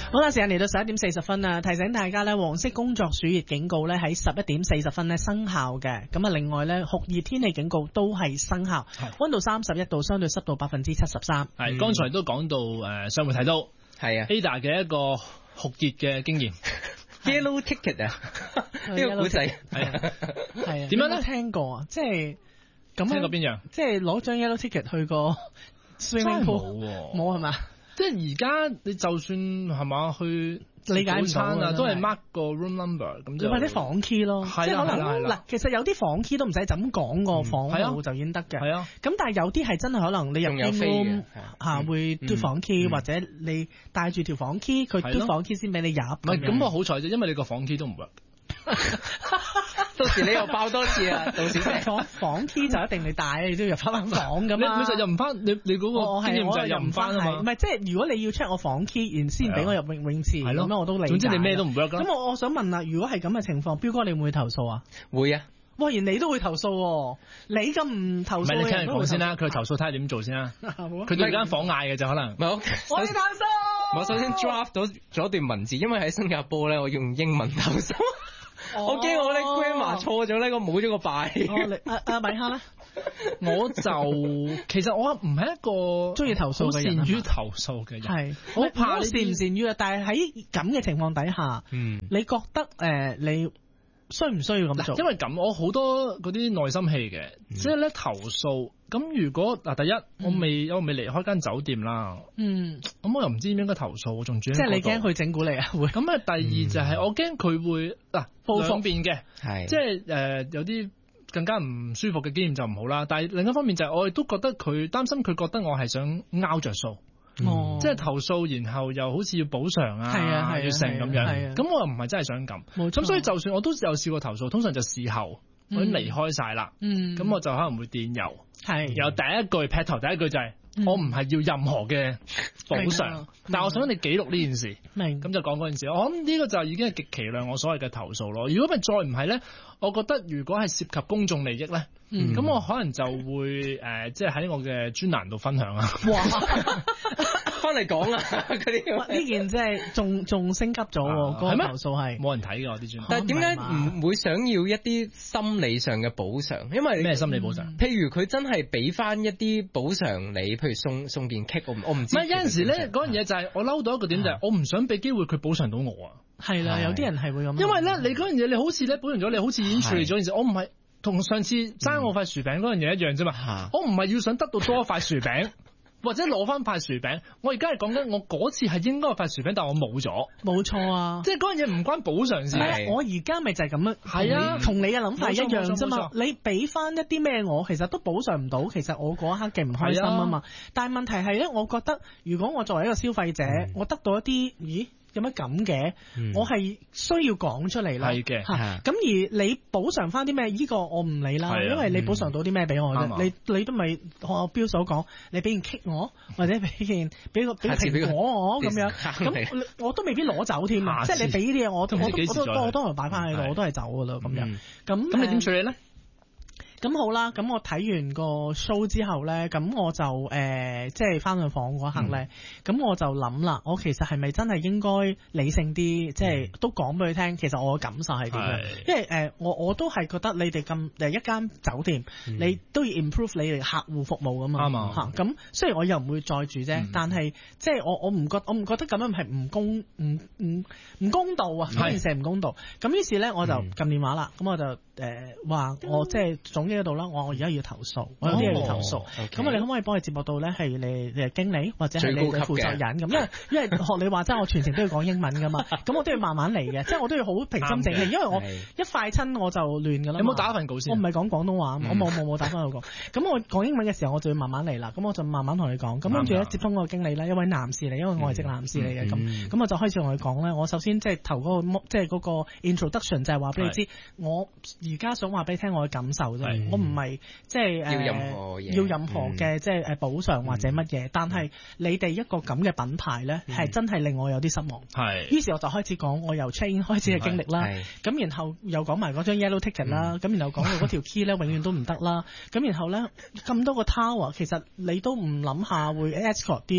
好啦，時間嚟到11:40啦，提醒大家咧，黃色工作暑熱警告咧喺11:40咧生效嘅。咁啊，另外咧酷熱天氣警告都係生效，溫度31度，相對濕度73%。 係，剛才都講到上回睇到係啊 Ada 嘅一個酷熱嘅經驗。 Yellow ticket 啊，呢個古仔係啊，點樣咧？ 聽過啊，即係咁聽過邊樣？ 即係攞張 yellow ticket 去個 swimming pool 冇係嘛？ 即係而家你就算係嘛去理解唔到啊， 都係 mark 個 room number 咁就， 或者房 key 咯，即係可能嗱，其實有啲房 key 都唔使就咁講個房號就已經得嘅，係啊。咁但係有啲係真係可能你入 room 嚇會嘟房 key，或者你帶住條房 key，佢嘟房 key 先俾你入。唔係咁我好彩啫，因為你個房 key 都唔 work。 到時你又爆多次啊！到時房 key 就一定你帶，你都要入翻房噶嘛。 你就入唔翻，你嗰個經驗就係入唔翻啊嘛。 唔係即係如果你要 check 我房 key，然先俾我入泳池，咁樣我都理解。 總之你咩都唔 work。 咁我想問啦，如果係咁嘅情況，彪哥你會唔會投訴啊？ 會啊！ 哇，原來你都會投訴喎，你咁唔投訴？ 唔係你聽人講先啦，佢投訴睇下點做先啦。佢對間房嗌嘅就可能。 我要投訴。 我首先 draft 咗段文字，因為喺新加坡咧，我用英文投訴。我驚我咧 grammar 錯咗咧，我冇咗個拜。 米哈咧， 我就其實我唔係一個中意投訴嘅人， 善於投訴嘅人。係， 我怕善唔善於啊？但係喺咁嘅情況底下，你覺得你需唔需要咁做？ 因為咁，我好多嗰啲內心戲嘅，即係咧投訴。咁如果嗱，第一我未離開間酒店啦，咁我又唔知點應該投訴，我仲住喺嗰度。即係你驚佢整蠱你啊？會。咁第二就係我驚佢會報方便嘅，即係有啲更加唔舒服嘅經驗就唔好啦。但係另一方面就係我亦都覺得佢擔心，佢覺得我係想拗着數。即係投訴，然後又好似要補償啊，要成咁樣。咁我又唔係真係想咁。咁所以就算我都有試過投訴，通常就事後我已經離開晒啦。咁我就可能會電郵。由第一句劈頭第一句就係我唔係要任何嘅補償，但係我想你記錄呢件事。咁就講嗰件事。我諗呢個就已經係極其量我所謂嘅投訴咯。如果咪再唔係咧，我覺得如果係涉及公眾利益咧，咁我可能就會即係喺我嘅專欄度分享啊。哇！ 翻嚟講啊，嗰啲呢件真係仲升級咗喎，嗰個投訴係冇人睇嘅我啲專欄。 但係點解唔會想要一啲心理上嘅補償？因為咩心理補償？ 譬如佢真係俾翻一啲補償你，譬如送件 cake， 我唔知。 唔係有陣時咧，嗰樣嘢就係我嬲到一個點就係我唔想俾機會佢補償到我啊。 係啦，有啲人係會咁。 因為咧，你嗰樣嘢你好似咧補償咗，你好似已經處理咗件事。我唔係同上次爭我塊薯餅嗰樣嘢一樣啫嘛。我唔係要想得到多一塊薯餅。或者攞翻塊薯餅，我而家係講緊我嗰次係應該有塊薯餅，但我冇咗。冇錯啊，即係嗰樣嘢唔關補償事。我而家咪就係咁樣。係啊，同你嘅諗法一樣啫嘛。你俾翻一啲咩我，其實都補償唔到。其實我嗰一刻嘅唔開心啊嘛。但係問題係咧，我覺得如果我作為一個消費者，我得到一啲有乜咁嘅？我係需要講出嚟啦。係嘅，咁而你補償翻啲咩？呢個我唔理啦，因為你補償到啲咩俾我啫？你都咪學我標所講，你俾件 cake 我，或者俾個蘋果我咁樣，咁我都未必攞走添啊！即係你俾啲嘢我都擺翻喺度，我都係走噶啦咁樣。咁你點處理咧？咁好啦，咁我睇完個 show 之後咧，咁我就即係翻去房嗰刻咧，咁我就諗啦，我其實係咪真係應該理性啲，即係都講俾佢聽，其實我嘅感受係點樣？因為我都係覺得你哋咁一間酒店，你都要 improve 你哋客戶服務噶嘛，嚇咁雖然我又唔會再住啫，但係即係我唔覺得咁樣係唔公道啊，嗰件事係唔公道。咁於是咧我就撳電話啦，咁我就話我即係總喺度啦，我而家要投訴，我有啲嘢要投訴。咁我哋可唔可以幫你接駁到咧？係你經理或者係你嘅負責人咁？因為學你話齋，我全程都要講英文噶嘛，咁我都要慢慢嚟嘅，即係我都要好平心靜氣，因為我一快親我就亂噶啦。有冇打份稿先？我唔係講廣東話，我冇打翻個稿。咁我講英文嘅時候，我就要慢慢嚟啦。咁我就慢慢同你講。咁跟住咧接通個經理咧，一位男士嚟，因為我係直男士嚟嘅。咁我就開始同佢講咧。我首先即係頭嗰個即係嗰個 introduction 就係話俾你知，我而家想話俾你聽我嘅感受啫。我唔係即係要任何嘅即係補償或者乜嘢，但係你哋一個咁嘅品牌咧，係真係令我有啲失望。於是我就開始講我由 train 開始嘅經歷啦，咁然後又講埋嗰張 yellow ticket 啦，咁然後講到嗰條 key 咧永遠都唔得啦，咁然後咧咁多個 tower，其實你都唔諗下會 escort 啲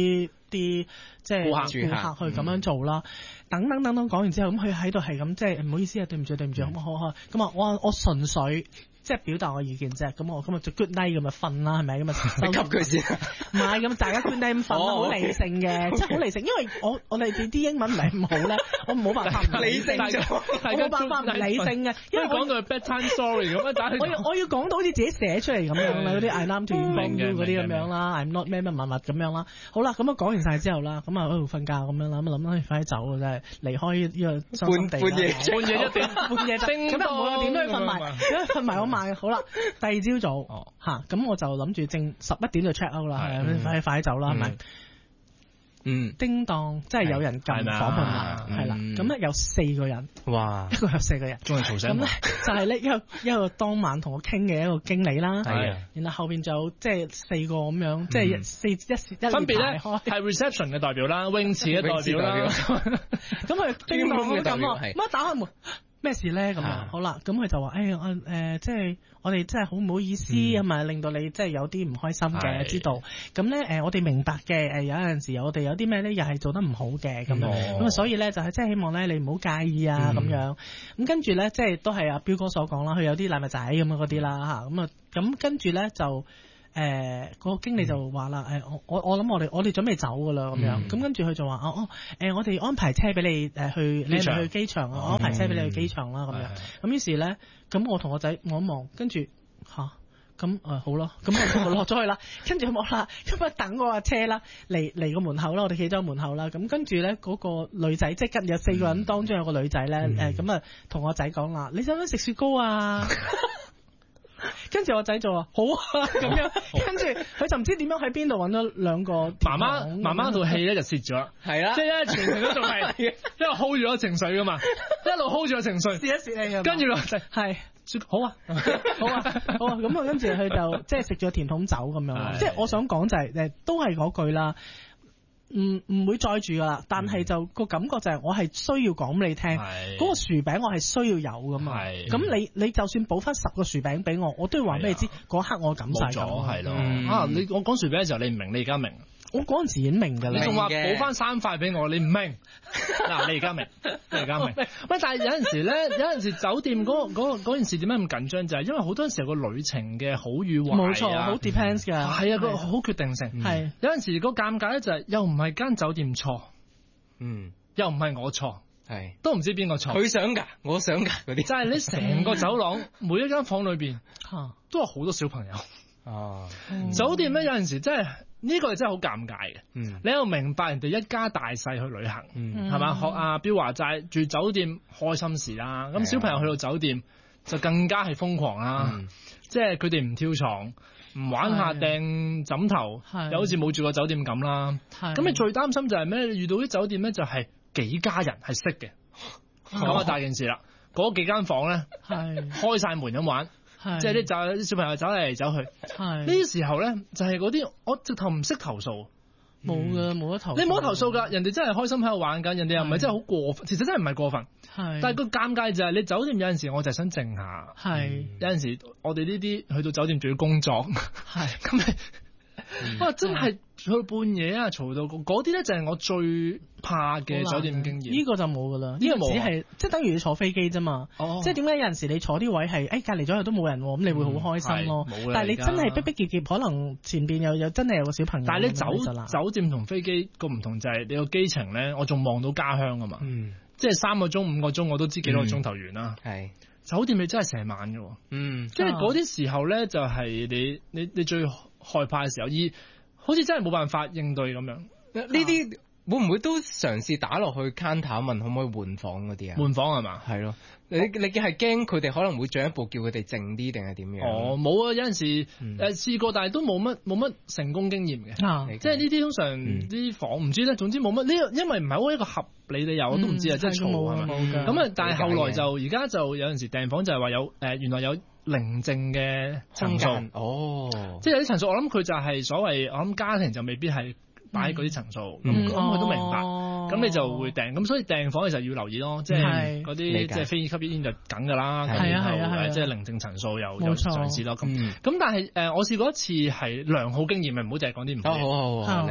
啲即係顧客去咁樣做啦。等講完之後，咁佢喺度係咁即係唔好意思啊，對唔住，好咁啊，我純粹。即係表達我意見啫，咁我今日就 good night 咁就瞓啦，係咪咁啊？ 你給佢先， 唔係咁大家 good night 咁瞓啦，好理性嘅，即係好理性，因為我哋啲英文唔係咁好咧，我冇辦法唔理性，我冇辦法唔理性嘅，因為講到 bedtime story 咁樣，我要講到好似自己寫出嚟咁樣啦，嗰啲 I love to inform you 嗰啲咁樣啦 ，I'm not 咩咁樣啦。好啦，咁啊講完晒之後啦，咁啊喺度瞓覺咁樣啦，咁諗快啲走真係離開呢個傷心地啦。半夜咁啊冇點都要瞓埋我慢好啦，第二朝早咁我就諗住正11點就 check out 啦，快啲走啦，係咪？叮當，真係有人撳房門啦，係啦，咁咧有4個人，哇，一個有4個人， 仲係嘈醒。 咁咧就係呢一個當晚同我傾嘅一個經理啦，然後後邊就即係4個咁樣，即係一分別咧係 reception 嘅代表啦，泳池嘅代表啦，咁佢叮當咁撳乜打開門。咩事咧？咁樣好啦，咁佢就話：即係我哋真係好唔好意思，係咪令到你即係有啲唔開心嘅？知道咁咧我哋明白嘅。有陣時我哋有啲咩咧，又係做得唔好嘅咁樣。咁所以咧就係即係希望咧你唔好介意啊咁樣。咁跟住咧即係都係阿彪哥所講啦，佢有啲禮物仔咁樣嗰啲啦嚇。咁跟住咧就。個經理就話啦，我諗我哋準備走噶啦咁樣，咁跟住佢就話我哋安排車俾你去，你係咪去機場啊？我安排車俾你去機場啦咁樣，咁於是咧，咁我同我仔望一望，跟住咁好咯，咁我落咗去啦，跟住冇啦，咁啊等我架車啦嚟個門口啦，我哋企咗喺門口啦，咁跟住咧嗰個女仔即係跟有4個人當中有個女仔咧，咁啊同我仔講啦，你想唔想食雪糕啊？跟住我仔就話好啊咁樣，跟住佢就唔知點樣喺邊度揾咗2個媽媽套戲咧就蝕咗，係啊，即係咧全程都仲係一路 hold 住咗情緒噶嘛，一路 hold 住個情緒，蝕一蝕氣，跟住個仔係好啊，咁啊跟住佢就即係食咗甜筒走咁樣，即係我想講就係都係嗰句啦。唔會再住噶啦，但係就個感覺就係我係需要講俾你聽，嗰個薯餅我係需要有噶嘛。咁你就算補翻10個薯餅俾我都要話俾你知，嗰刻我感受咗係咯。我講薯餅嘅時候你唔明，你而家明。我嗰陣時已經明㗎啦。你仲話補翻3塊俾我，你唔明。嗱，你而家明。喂，但係有陣時酒店嗰件事點解咁緊張？就係因為好多時候個旅程嘅好與壞冇錯，好 depends 㗎。係啊，個好決定性。係有陣時個尷尬咧就係又唔係間酒店錯，又唔係我錯，係都唔知邊個錯。佢想㗎，我想㗎嗰啲。就係你成個走廊每一間房裏邊都有好多小朋友。酒店咧有陣時真係。呢個真係好尷尬嘅，你又明白人哋一家大細去旅行，係嘛？學阿彪話齋住酒店開心事啦，咁小朋友去到酒店就更加係瘋狂啦，即係佢哋唔跳床，唔玩下掟枕頭，又好似冇住過酒店咁啦。咁你最擔心就係咩？你遇到啲酒店咧就係幾家人係識嘅，咁啊大件事啦，嗰幾間房咧開晒門咁玩。即係啲小朋友走嚟走去，呢啲時候咧就係嗰啲我直頭唔識投訴，冇㗎，冇得投訴。你冇得投訴㗎，人哋真係開心喺度玩緊，人哋又唔係真係好過分，其實真係唔係過分。但係個尷尬就係你酒店有陣時我就係想靜下，有陣時我哋呢啲去到酒店仲要工作，咁你哇真係去半夜啊嘈到嗰啲咧就係我最怕嘅酒店經驗。呢個就冇㗎啦，呢個只係即係等於你坐飛機啫嘛。即係點解有陣時你坐啲位係隔離咗又都冇人喎，咁你會好開心咯。但係你真係逼逼夾夾，可能前邊有真係有個小朋友。但係你酒店同飛機個唔同就係你個機程咧，我仲望到家鄉啊嘛。即係3個鐘5個鐘我都知幾多個鐘頭完啦。酒店你真係成晚嘅。即係嗰啲時候咧就係你最害怕嘅時候，好似真係冇辦法應對咁樣。呢啲會唔會都嘗試打落去 counter 問可唔可以換房嗰啲啊？換房係嘛？係咯。你係驚佢哋可能會進一步叫佢哋靜啲定係點樣？冇啊！有陣時試過，但係都冇乜成功經驗嘅。即係呢啲通常啲房唔知咧，總之冇乜呢，因為唔係好一個合理理由，我都唔知啊，即係嘈係咪？咁啊，但係後來就而家就有陣時訂房就係話有原來有寧靜嘅層數。即係有啲層數，我諗佢就係所謂，我諗家庭就未必係擺喺嗰啲層數。咁佢都明白。咁你就會訂，咁所以訂房嘅時候要留意咯，即係嗰啲即係非吸煙就梗㗎啦，即係寧靜層數又嘗試咯。咁但係我試過一次係良好經驗，唔好淨係講啲唔好。好，你嚟。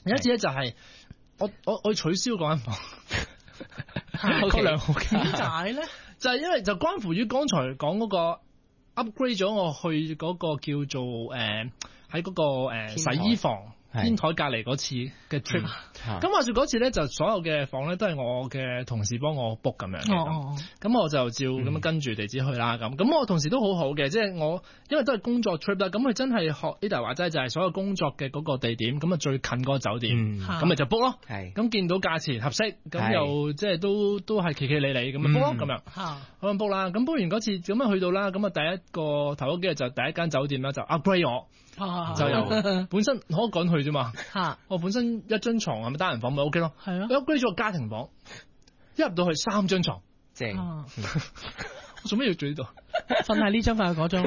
有一次咧就係我取消嗰間房，個良好點解咧？就係因為就關乎於剛才講嗰個 upgrade 咗我去嗰個叫做喺嗰個洗衣房。天台隔離嗰次嘅 trip，咁話說嗰次咧就所有嘅房咧都係我嘅同事幫我 book 咁樣嘅，咁我就照咁樣跟住地址去啦咁我同事都好好嘅，即係我因為都係工作 trip 啦，咁佢真係學 Ada 話齋就係所有工作嘅嗰個地點，咁啊最近嗰個酒店，咁咪就 book 咯，咁見到價錢合適，咁又即係都係企企理理咁啊 book 咯咁樣，咁 book 啦，咁 book 完嗰次咁啊去到啦，咁啊第一個頭嗰幾日就第一間酒店啦就 upgrade 我。就由本身可趕去啫嘛，我本身一張床係咪單人房咪 OK 咯，係啊，我 upgrade 咗個家庭房，一入到去3張床，正，我做咩要住呢度？ 瞓喺呢張瞓喺嗰張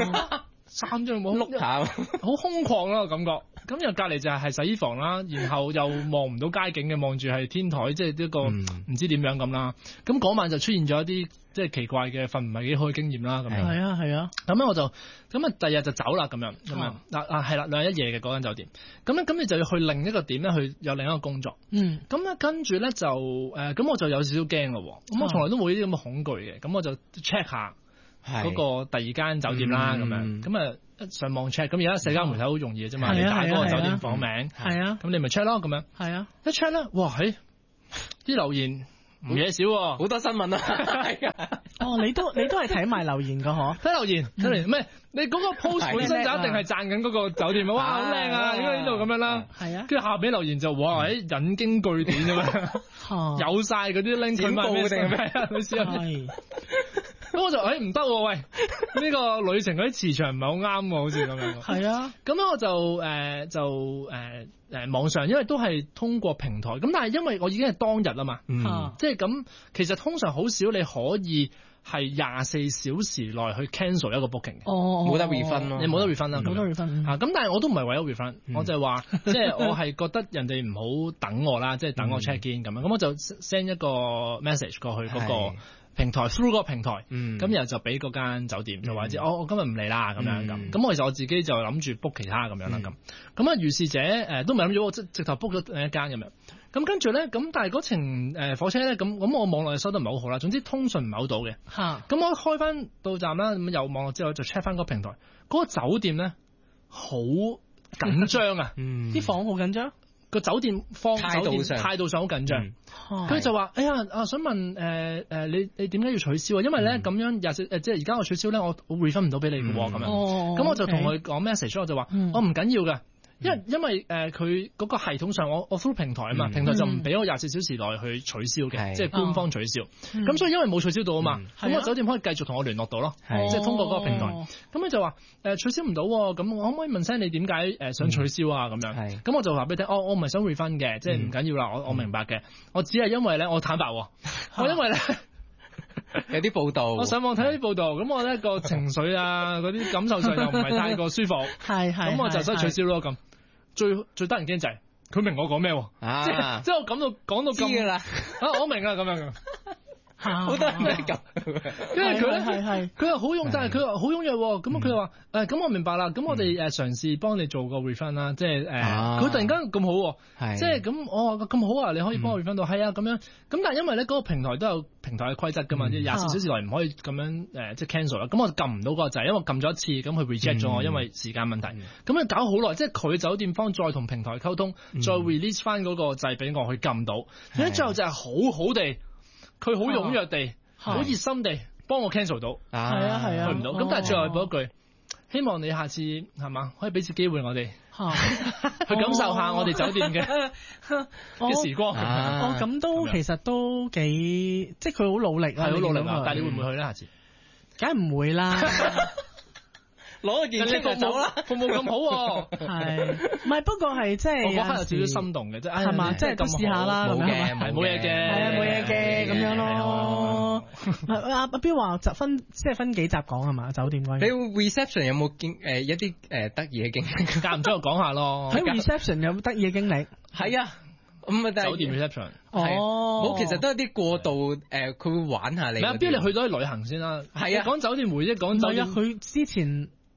，3張冇碌下，好空曠咯感覺。咁又隔離就係洗衣房啦，然後又望唔到街景嘅，望住係天台，即係一個唔知點樣咁啦。咁嗰晚就出現咗一啲即係奇怪嘅瞓唔係幾好嘅經驗啦。咁樣係啊係啊。 咁咧我就咁啊，第二日就走啦咁樣係啦，2日1夜嘅嗰間酒店。咁你就要去另一個點咧，去有另一個工作。咁咧跟住咧就咁我就有少少驚咯。咁我從來都冇呢啲咁嘅恐懼嘅。咁我就 check 下嗰個第二間酒店啦，咁樣咁啊。上網 check， 咁而家社交媒體好容易嘅啫嘛，你打嗰個酒店房名，咁你咪 check 咯，咁樣，係啊，一 check 咧，哇，啲留言唔嘢少喎，好多新聞啊，係啊， 你都係睇埋留言噶嗬？ 睇留言，唔係你嗰個 post 本身就一定係讚緊嗰個酒店，哇，好靚啊，應該呢度咁樣啦，係啊，跟住下邊留言就哇，引經據典咁樣，有晒嗰啲 link 點報定係咩？你試下。咁我就唔得喎，喂！呢個旅程嗰啲磁場唔係好啱喎，好似咁樣。係啊，咁咧我就網上，因為都係通過平台，咁但係因為我已經係當日啦嘛，即係咁，其實通常好少你可以係24小時內去 cancel 一個 booking 嘅， 冇得 refund 咯， 你冇得 refund 啦， 冇得 refund 咁但係我都唔係為咗 refund，我就係話，即係我係覺得人哋唔好等我啦，即係等我 check in 咁樣，咁我就 send 一個 message 過去嗰個平台 through 嗰個平台，咁然後就俾嗰間酒店就話知，我今日唔嚟啦咁樣咁我其實我自己就諗住 book 其他咁樣啦咁啊如是者都唔係諗住我直頭 book 咗另一間咁樣，咁跟住咧咁但係嗰程火車咧咁我網絡收得唔係好好啦，總之通訊唔係好到嘅，咁我開翻到站啦，咁有網絡之後就 check 翻嗰個平台，嗰個酒店咧好緊張啊， 啲房好緊張。 個酒店態度上好緊張，佢就話：哎呀，想問你點解要取消啊？因為咧咁樣即係而家我取消咧，我 refund 唔到俾你嘅喎，咁樣。咁我就同佢講 message，我就話：我唔緊要㗎。因為佢嗰個系統上我 through 平台啊嘛，平台就唔俾我24小時內去取消嘅，即係官方取消。咁所以因為冇取消到啊嘛，咁我酒店可以繼續同我聯絡到咯，即係通過嗰個平台。咁佢就話取消唔到，咁我可唔可以問聲你點解想取消啊？咁樣。咁我就話俾你聽，我唔係想 refund 嘅，即係唔緊要啦，我明白嘅。我只係因為咧，我坦白，我因為咧有啲報道， 我上網睇啲報道，咁我咧個情緒啊嗰啲感受上又唔係太過舒服，咁我就想取消咯咁。最得人驚就係佢明我講咩，即係我講到咁知啦， 我明啦咁樣。 好多人都係咁， 跟住佢咧，佢又好勇，但係佢又好踴躍，咁佢話咁我明白啦，咁我哋嘗試幫你做個 refund 啦，即係佢突然間咁好，即係咁我話咁好啊，你可以幫我 refund 到，係啊咁樣，咁但係因為咧嗰個平台都有平台嘅規則噶嘛，24小時內唔可以咁樣即係 cancel 啦，咁我撳唔到嗰個掣，因為我撳咗一次，咁佢 reject 咗我，因為時間問題，咁啊搞好耐，即係佢酒店方再同平台溝通，再 release 翻嗰個掣俾我去撳到，最後就係好好地。佢好踴躍地，好熱心地幫我 cancel 到， 係啊，去唔到。咁但係最後補一句，希望你下次係嘛，可以俾次機會我哋去感受下我哋酒店嘅時光。 咁都其實都幾，即係佢好努力啊， 係好努力啊！但係你會唔會去咧？下次梗係唔會啦。 攞個件車就走啦，服務咁好， 係，唔係不過係即係我覺得有少少心動嘅，即係係嘛，即係咁試下啦， 冇嘅，冇嘢嘅， 係啊，冇嘢嘅咁樣咯。阿彪話就分幾集講係嘛？酒店嗰啲。 你 reception 有冇一啲得意嘅經歷？ 間唔中就講下咯。 喺 reception 有得意嘅經歷？ 係啊。咁啊， 酒店 reception 冇，其實都有啲過渡，佢會玩下你。 阿彪，你去咗去旅行先啦。 係啊， 講酒店回憶，講酒店。 佢之前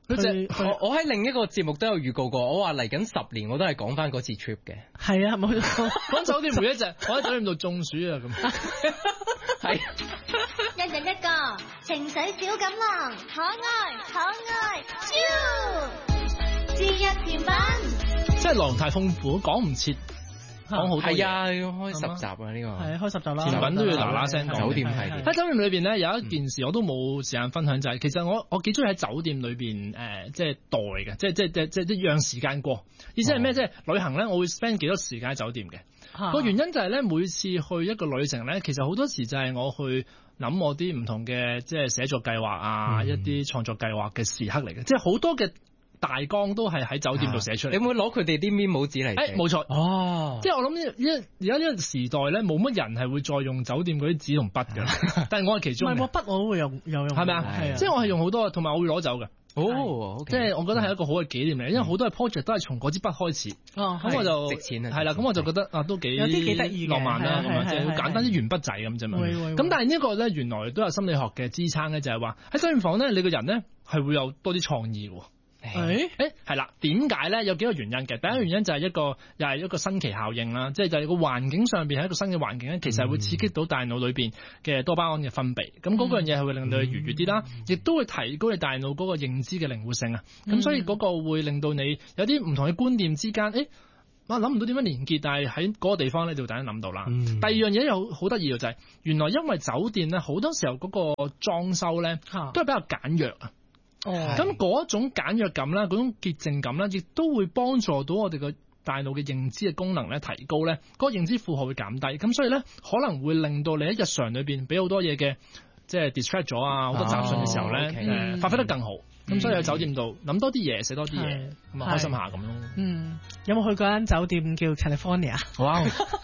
我喺另一個節目都有預告過，我話嚟緊10年我都係講翻嗰次 trip 嘅。 係啊，冇錯。 講酒店每一隻，我喺酒店度中暑啊咁。 係。 一人一個情緒小錦囊，可愛，超節日甜品。 即係內容太豐富，講唔切。講好多嘢。 係啊，要開10集啊呢個。 係開10集啦。 甜品都要嗱嗱聲講。 酒店係。 喺酒店裏邊咧有一件事我都冇時間分享，就係其實我幾中意喺酒店裏邊即係待嘅，即係讓時間過。意思係咩？即係旅行咧，我會 spend 幾多時間喺酒店嘅。個原因就係咧，每次去一個旅程咧，其實好多時就係我去諗我啲唔同嘅即係寫作計劃啊，一啲創作計劃嘅時刻嚟嘅，即係好多嘅大綱都係喺酒店度寫出嚟。 你會攞佢哋啲 memo 紙嚟寫？ 冇錯。 哦， 即係我諗而家呢個時代咧，冇乜人係會再用酒店嗰啲紙同筆㗎。但係我係其中。 唔係，筆我都會有用。係咪啊？係啊。即係我係用好多，同埋我會攞走嘅。 哦， 即係我覺得係一個好嘅紀念嚟，因為好多嘅 project 都係從嗰支筆開始。咁我就值錢啊。 係啦，咁我就覺得都有啲幾得意浪漫啦，咁即係好簡單啲鉛筆仔咁啫嘛。咁但係呢個咧原來都有心理學嘅支撐咧，就係話喺酒店房咧，你個人咧係會有多啲創意喎。係啦，點解咧？有幾個原因嘅。第一個原因就係又係一個新奇效應啦，即係就係個環境上邊係一個新嘅環境咧，其實係會刺激到大腦裏邊嘅多巴胺嘅分泌，咁嗰樣嘢係會令到你愉悅啲啦，亦都會提高你大腦嗰個認知嘅靈活性啊。咁所以嗰個會令到你有啲唔同嘅觀念之間，我諗唔到點樣連結，但係喺嗰個地方咧就突然間諗到啦。第二樣嘢又好得意嘅就係，原來因為酒店咧好多時候嗰個裝修咧都係比較簡約啊。咁嗰種簡約感啦，嗰種潔淨感啦，亦都會幫助到我哋個大腦嘅認知嘅功能咧提高咧，嗰個認知負荷會減低，咁所以咧可能會令到你喺日常裏邊俾好多嘢嘅即係 distract 咗啊，好多雜訊嘅時候咧發揮得更好。咁所以喺酒店度諗多啲嘢，寫多啲嘢，咁啊開心下咁咯。 有冇去過間酒店叫 California？哇！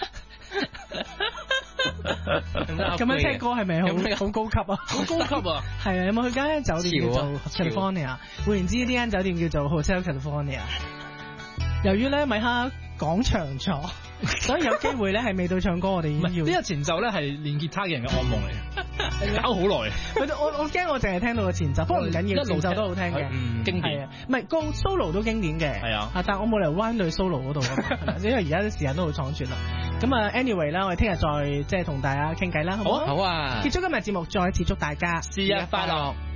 咁樣聽歌係咪好高級啊？ 好高級啊！ 係啊，有冇去間酒店叫做 California？換言之，呢間酒店叫做 Hotel California。由於咧米哈講長咗，所以有機會咧係未到唱歌，我哋已經要呢個前奏咧係練吉他嘅人嘅噩夢嚟，搞好耐。 我驚我淨係聽到個前奏，不過唔緊要，前奏都好聽嘅， 經典。 唔係個 solo 都經典嘅，係啊，但係我冇理由彎到 solo 嗰度啊，因為而家啲時間都好倉促啦。咁啊 ，anyway 啦，我哋聽日再即係同大家傾偈啦，好唔好？ 好啊！ 結束今日節目，再次祝大家節日快樂。